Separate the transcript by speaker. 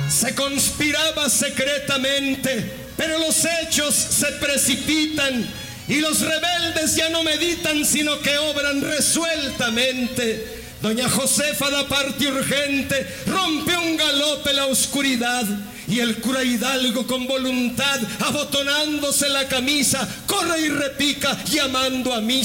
Speaker 1: Se conspiraba secretamente, pero los hechos se precipitan y los rebeldes ya no meditan, sino que obran resueltamente. Doña Josefa da parte urgente, rompe un galope la oscuridad, y el cura Hidalgo con voluntad, abotonándose la camisa, corre y repica llamando a misa.